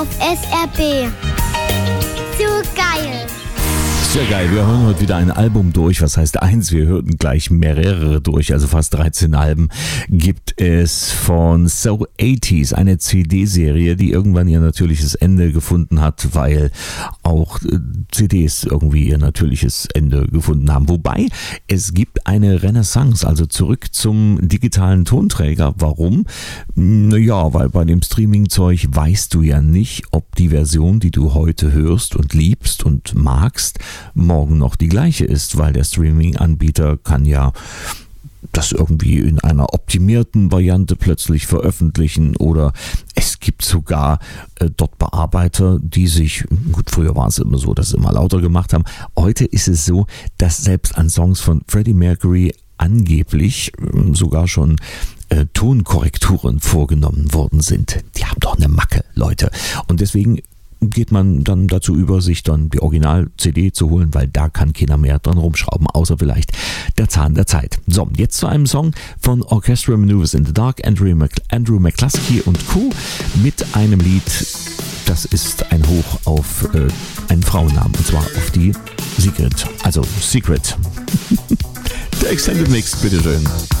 auf SRB. So geil. Sehr geil, wir hören heute wieder ein Album durch. Was heißt eins? Wir hörten gleich mehrere durch, also fast 13 Alben gibt es von So 80s, eine CD-Serie, die irgendwann ihr natürliches Ende gefunden hat, weil auch CDs irgendwie ihr natürliches Ende gefunden haben. Wobei, es gibt eine Renaissance, also zurück zum digitalen Tonträger. Warum? Naja, weil bei dem Streaming-Zeug weißt du ja nicht, ob die Version, die du heute hörst und liebst und magst, morgen noch die gleiche ist, weil der Streaming-Anbieter kann ja das irgendwie in einer optimierten Variante plötzlich veröffentlichen oder es gibt sogar dort Bearbeiter, die sich, gut, früher war es immer so, dass sie immer lauter gemacht haben, heute ist es so, dass selbst an Songs von Freddie Mercury angeblich sogar schon Tonkorrekturen vorgenommen worden sind. Die haben doch eine Macke, Leute. Und deswegen geht man dann dazu über, sich dann die Original-CD zu holen, weil da kann keiner mehr dran rumschrauben, außer vielleicht der Zahn der Zeit. So, jetzt zu einem Song von Orchestral Maneuvers in the Dark, Andrew McCluskey und Co. mit einem Lied, das ist ein Hoch auf einen Frauennamen, und zwar auf die Secret. Der Extended Mix, bitteschön.